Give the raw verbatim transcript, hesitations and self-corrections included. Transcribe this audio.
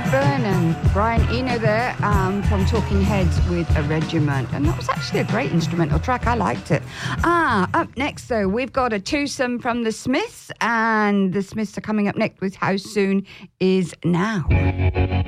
Blackburn and Brian Eno there um, from Talking Heads with A Regiment. And that was actually a great instrumental track. I liked it. Ah, up next, though, we've got a twosome from the Smiths. And the Smiths are coming up next with How Soon Is Now.